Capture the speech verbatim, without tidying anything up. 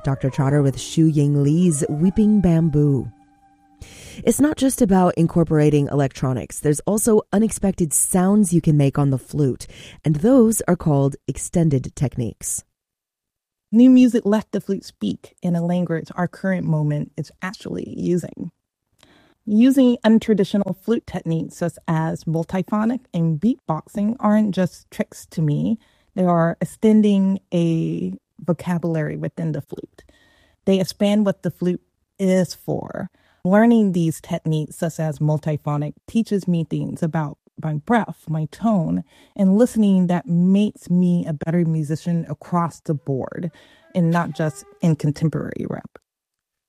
Doctor Trotter with Shu Ying Lee's Weeping Bamboo. It's not just about incorporating electronics. There's also unexpected sounds you can make on the flute, and those are called extended techniques. New music let the flute speak in a language our current moment is actually using. Using untraditional flute techniques such as multiphonic and beatboxing aren't just tricks to me. They are extending a vocabulary within the flute. They expand what the flute is for. Learning these techniques, such as multiphonic, teaches me things about my breath, my tone, and listening that makes me a better musician across the board and not just in contemporary rap.